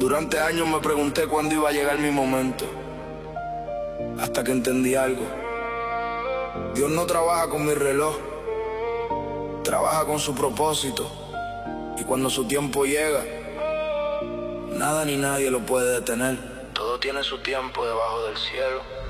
Durante años me pregunté cuándo iba a llegar mi momento, hasta que entendí algo. Dios no trabaja con mi reloj, trabaja con su propósito. Y cuando su tiempo llega, nada ni nadie lo puede detener. Todo tiene su tiempo debajo del cielo.